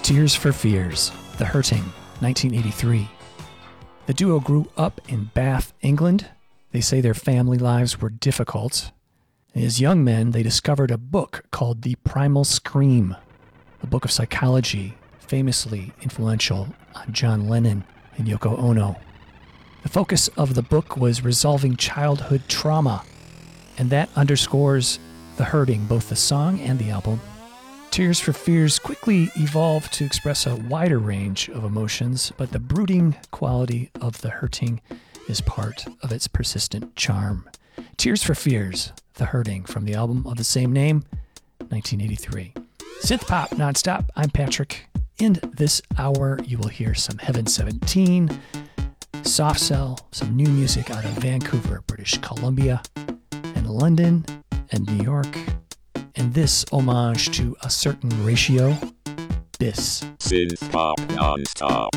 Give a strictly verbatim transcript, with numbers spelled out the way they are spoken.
Tears for Fears, The Hurting, nineteen eighty-three. The duo grew up in Bath, England. They say their family lives were difficult. As young men, they discovered a book called The Primal Scream, a book of psychology famously influential on John Lennon and Yoko Ono. The focus of the book was resolving childhood trauma, and that underscores The Hurting, both the song and the album. Tears for Fears quickly evolved to express a wider range of emotions, but the brooding quality of The Hurting is part of its persistent charm. Tears for Fears, The Hurting, from the album of the same name, nineteen eighty-three. Synth Pop Nonstop, I'm Patrick. In this hour, you will hear some Heaven seventeen, Soft Cell, some new music out of Vancouver, British Columbia, and London, and New York. And this homage to A Certain Ratio, this. Synth Pop Nonstop.